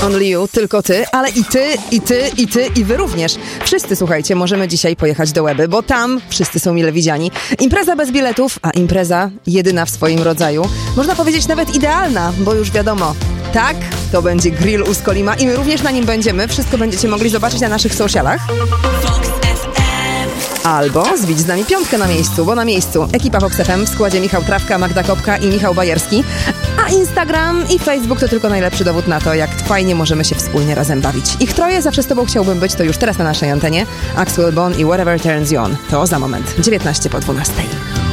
Only You, tylko ty, ale i ty, i ty, i ty, i wy również. Wszyscy, słuchajcie, możemy dzisiaj pojechać do Łeby, bo tam wszyscy są mile widziani. Impreza bez biletów, a impreza jedyna w swoim rodzaju. Można powiedzieć nawet idealna, bo już wiadomo, tak, to będzie grill u Skolima i my również na nim będziemy. Wszystko będziecie mogli zobaczyć na naszych socialach. Albo zbić z nami piątkę na miejscu, bo na miejscu ekipa Vox FM w składzie Michał Trawka, Magda Kopka i Michał Bajerski. A Instagram i Facebook to tylko najlepszy dowód na to, jak fajnie możemy się wspólnie razem bawić. Ich troje, zawsze z tobą chciałbym być, to już teraz na naszej antenie. Axwell Bone i Whatever Turns You On. To za moment, 19 po 12.